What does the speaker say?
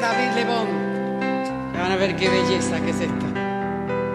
David Lebón. Van a ver qué belleza que es esta.